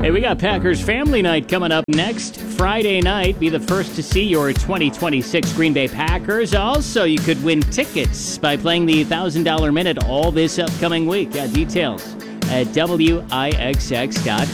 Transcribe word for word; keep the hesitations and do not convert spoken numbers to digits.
Hey, we got Packers Family Night coming up next Friday night. Be the first to see your twenty twenty-six Green Bay Packers. Also, you could win tickets by playing the one thousand dollars Minute all this upcoming week. Got details at W I X X dot com.